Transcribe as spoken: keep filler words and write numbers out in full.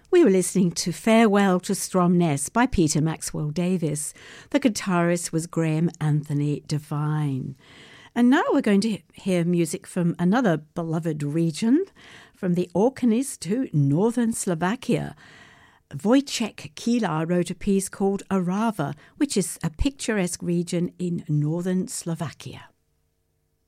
We were listening to Farewell to Stromness by Peter Maxwell Davies. The guitarist was Graham Anthony Devine. And now we're going to hear music from another beloved region, from the Orkneys to northern Slovakia. Wojciech Kila wrote a piece called Orava, which is a picturesque region in northern Slovakia.